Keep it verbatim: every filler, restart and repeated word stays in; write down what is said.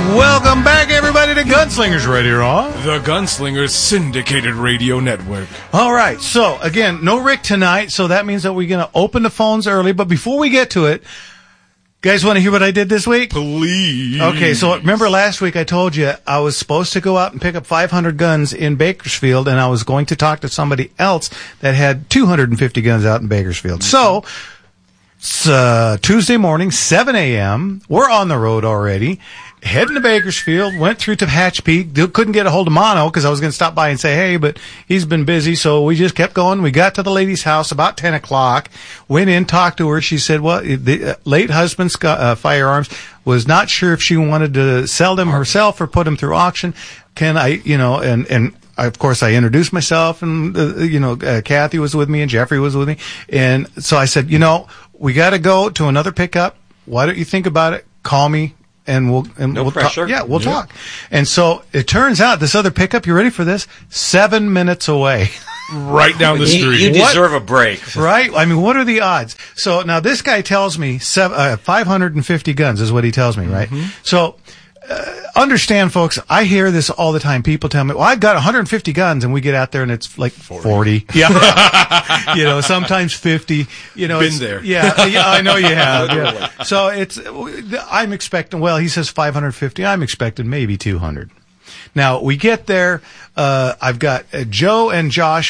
Welcome back, everybody, to Gunslingers Radio. The Gunslingers Syndicated Radio Network. All right. So, again, no Rick tonight, so that means that we're going to open the phones early. But before we get to it, guys want to hear what I did this week? Please. Okay, so remember last week I told you I was supposed to go out and pick up five hundred guns in Bakersfield, and I was going to talk to somebody else that had two hundred fifty guns out in Bakersfield. So, it's uh, Tuesday morning, seven a.m. We're on the road already. Heading to Bakersfield, went through to Hatch Peak, couldn't get a hold of Mono because I was going to stop by and say, hey, but he's been busy, so we just kept going. We got to the lady's house about ten o'clock, went in, talked to her. She said, well, the late husband's uh, firearms, was not sure if she wanted to sell them herself or put them through auction. Can I, you know, and, and I, of course, I introduced myself, and, uh, you know, uh, Kathy was with me and Jeffrey was with me. And so I said, you know, we got to go to another pickup. Why don't you think about it? Call me. And we'll and no we'll pressure. talk. Yeah, we'll yeah. talk. And so it turns out this other pickup, you ready for this? Seven minutes away. Right down the street. You, you deserve a break. Right? I mean, what are the odds? So now this guy tells me seven, uh, five hundred fifty guns is what he tells me, right? Mm-hmm. So uh, understand, folks, I hear this all the time. People tell me, well, I've got one hundred fifty guns, and we get out there and it's like forty. forty. Yeah. You know, sometimes fifty. You know, Been it's, there. Yeah, yeah, I know you have. Yeah. So it's, I'm expecting, well, he says five hundred fifty. I'm expecting maybe two hundred. Now, we get there. Uh, I've got uh, Joe and Josh